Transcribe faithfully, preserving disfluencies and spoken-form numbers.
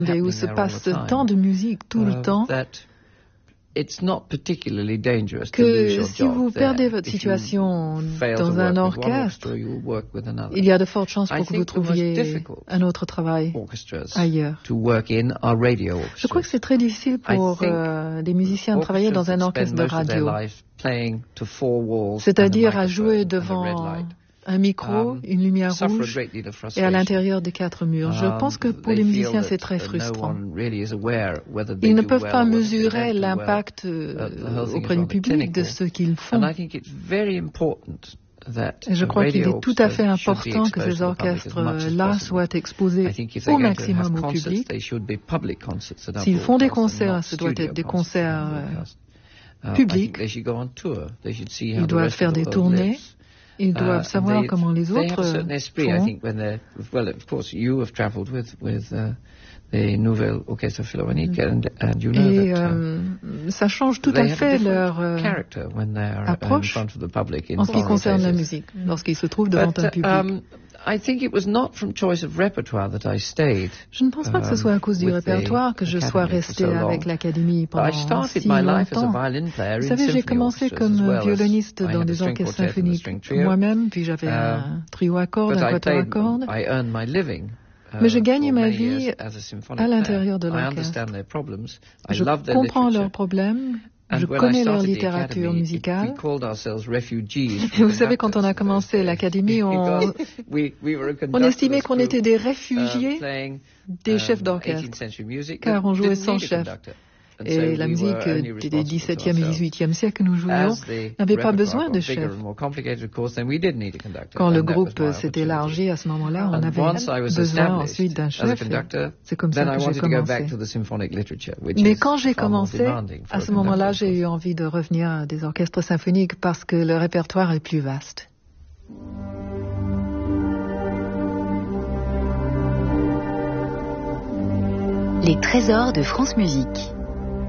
et où se passe tant de musique tout le temps, que si vous perdez votre situation dans un orchestre, il y a de fortes chances pour que vous trouviez un autre travail ailleurs. Je crois que c'est très difficile pour euh, des musiciens de travailler dans un orchestre de radio, c'est-à-dire à jouer devant un micro, une lumière rouge et à l'intérieur des quatre murs. Je pense que pour les musiciens, c'est très frustrant. Ils ne peuvent pas mesurer l'impact euh, auprès du public de ce qu'ils font. Et je crois qu'il est tout à fait important que ces orchestres-là soient exposés au maximum au public. S'ils font des concerts, ce doit être des concerts euh, publics. Ils doivent faire des tournées. Ils doivent savoir comment les autres font. Et euh, ça change tout à fait leur euh, approche en ce qui concerne la musique, lorsqu'ils se trouvent devant un public. Je ne pense pas que ce soit à cause du répertoire que je sois resté avec l'Académie pendant si longtemps. Vous savez, j'ai commencé comme violoniste dans des orchestres symphoniques moi-même, puis j'avais un trio à cordes, un quatuor à cordes. Mais je gagne ma vie à l'intérieur de l'orchestre. Je comprends leurs problèmes. Je connais leur littérature musicale. Vous savez, quand on a commencé l'Académie, on, on estimait qu'on était des réfugiés des chefs d'orchestre, car on jouait sans chef. Et la musique des dix-septième et dix-huitième siècle que nous jouions n'avait pas besoin de chef. Quand le groupe s'est élargi à ce moment-là, on avait besoin ensuite d'un chef. C'est comme ça que j'ai commencé. Mais quand j'ai commencé, à ce moment-là, j'ai eu envie de revenir à des orchestres symphoniques parce que le répertoire est plus vaste. Les trésors de France Musique.